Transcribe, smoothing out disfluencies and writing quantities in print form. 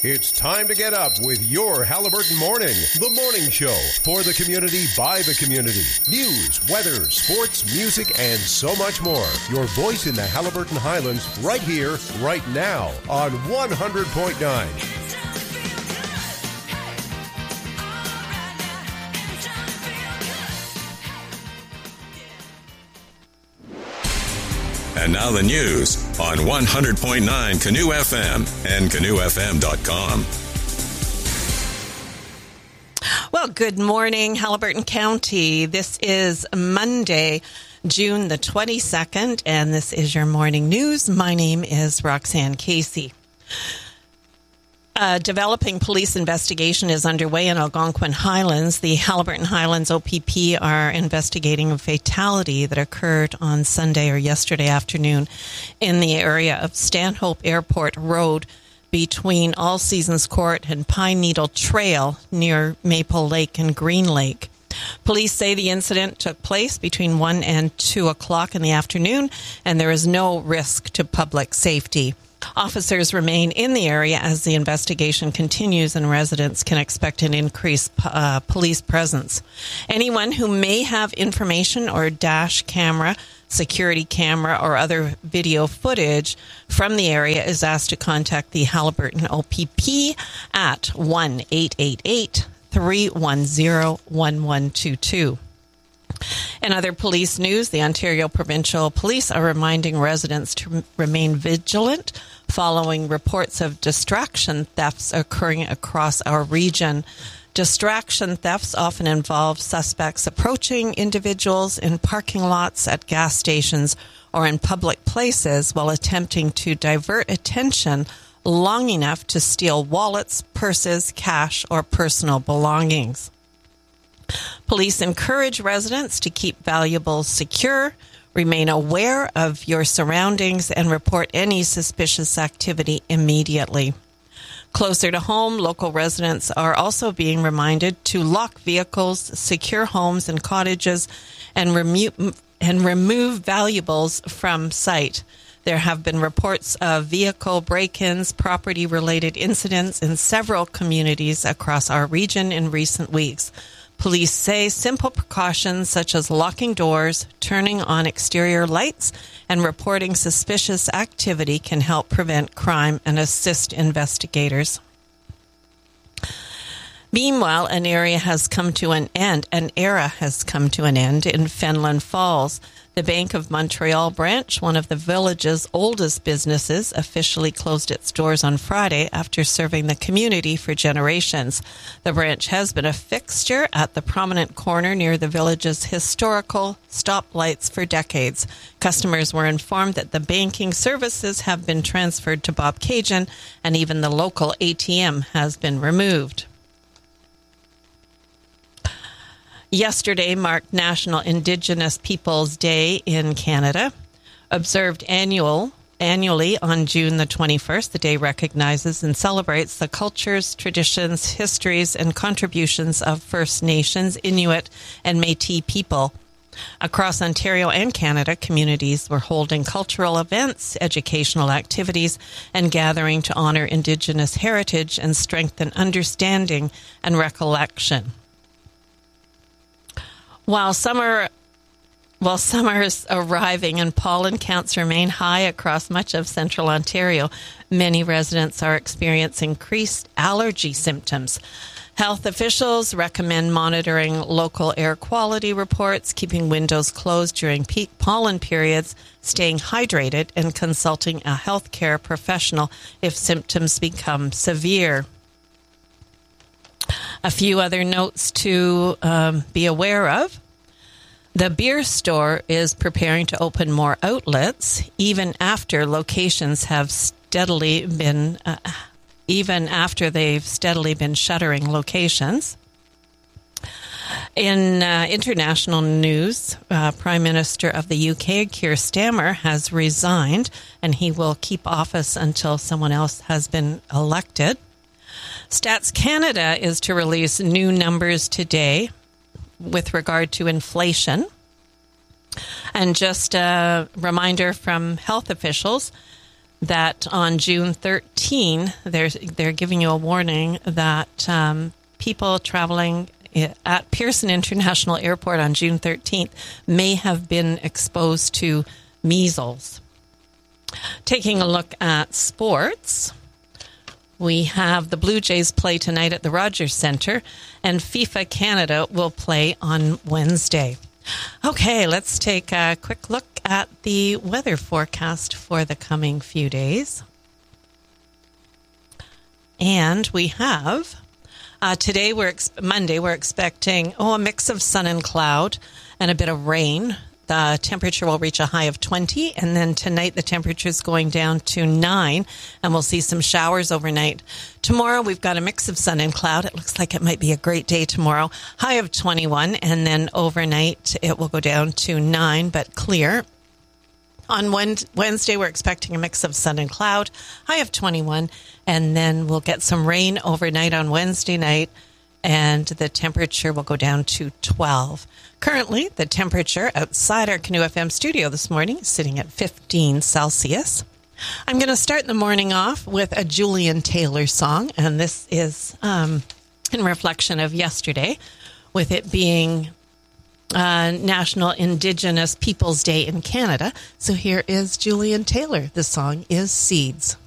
It's time to get up with your Halliburton Morning, the morning show for the community, by the community. News, weather, sports, music, and so much more. Your voice in the Halliburton Highlands right here, right now on 100.9. And now the news on 100.9 Canoe FM and canoefm.com. Well, good morning, Halliburton County. This is Monday, June the 22nd, and this is your morning news. My name is Roxanne Casey. A developing police investigation is underway in Algonquin Highlands. The Halliburton Highlands OPP are investigating a fatality that occurred on Sunday or yesterday afternoon in the area of Stanhope Airport Road between All Seasons Court and Pine Needle Trail near Maple Lake and Green Lake. Police say the incident took place between 1 and 2 o'clock in the afternoon, and there is no risk to public safety. Officers remain in the area as the investigation continues, and residents can expect an increased police presence. Anyone who may have information or dash camera, security camera, or other video footage from the area is asked to contact the Halliburton OPP at 1-888-310-1122. In other police news, the Ontario Provincial Police are reminding residents to remain vigilant following reports of distraction thefts occurring across our region. Distraction thefts often involve suspects approaching individuals in parking lots, at gas stations, or in public places while attempting to divert attention long enough to steal wallets, purses, cash, or personal belongings. Police encourage residents to keep valuables secure, remain aware of your surroundings, and report any suspicious activity immediately. Closer to home, local residents are also being reminded to lock vehicles, secure homes and cottages, and remove valuables from site. There have been reports of vehicle break-ins, property-related incidents in several communities across our region in recent weeks. Police say simple precautions such as locking doors, turning on exterior lights, and reporting suspicious activity can help prevent crime and assist investigators. Meanwhile, an era has come to an end in Fenelon Falls. The Bank of Montreal branch, one of the village's oldest businesses, officially closed its doors on Friday after serving the community for generations. The branch has been a fixture at the prominent corner near the village's historical stoplights for decades. Customers were informed that the banking services have been transferred to Bob Cajun, and even the local ATM has been removed. Yesterday marked National Indigenous Peoples Day in Canada. Observed annually on June the 21st, the day recognizes and celebrates the cultures, traditions, histories, and contributions of First Nations, Inuit, and Métis people. Across Ontario and Canada, communities were holding cultural events, educational activities, and gathering to honor Indigenous heritage and strengthen understanding and recollection. While summer is arriving and pollen counts remain high across much of central Ontario, many residents are experiencing increased allergy symptoms. Health officials recommend monitoring local air quality reports, keeping windows closed during peak pollen periods, staying hydrated, and consulting a healthcare professional if symptoms become severe. A few other notes to be aware of. The beer store is preparing to open more outlets, even after they've steadily been shuttering locations. In international news, Prime Minister of the UK, Keir Starmer, has resigned, and he will keep office until someone else has been elected. Stats Canada is to release new numbers today with regard to inflation. And just a reminder from health officials, that on June 13, they're giving you a warning that people traveling at Pearson International Airport on June 13th may have been exposed to measles. Taking a look at sports, we have the Blue Jays play tonight at the Rogers Centre, and FIFA Canada will play on Wednesday. Okay, let's take a quick look at the weather forecast for the coming few days. And we have, today, Monday, we're expecting a mix of sun and cloud and a bit of rain. The temperature will reach a high of 20, and then tonight the temperature is going down to 9, and we'll see some showers overnight. Tomorrow we've got a mix of sun and cloud. It looks like it might be a great day tomorrow. High of 21, and then overnight it will go down to 9, but clear. On Wednesday, we're expecting a mix of sun and cloud, high of 21, and then we'll get some rain overnight on Wednesday night, and the temperature will go down to 12. Currently, the temperature outside our Canoe FM studio this morning is sitting at 15 Celsius. I'm going to start the morning off with a Julian Taylor song, and this is in reflection of yesterday, with it being National Indigenous Peoples Day in Canada. So here is Julian Taylor. The song is Seeds.